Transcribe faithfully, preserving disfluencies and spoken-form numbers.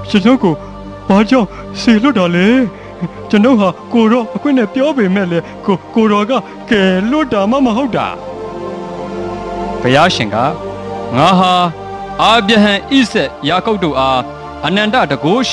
ရှင်တို့ကိုဘာကြောင့်ဆေလွတ်တာလဲကျွန်တော်ဟာကိုတော့အခွင့်နဲ့ပြောပေမဲ့လေကိုကိုတော်ကကဲလွတ်တာမှမဟုတ်တာဘုရားရှင်ကငါဟာအာဗြဟံဣဇက်ယာကုပ်တို့အားအနန္တတကု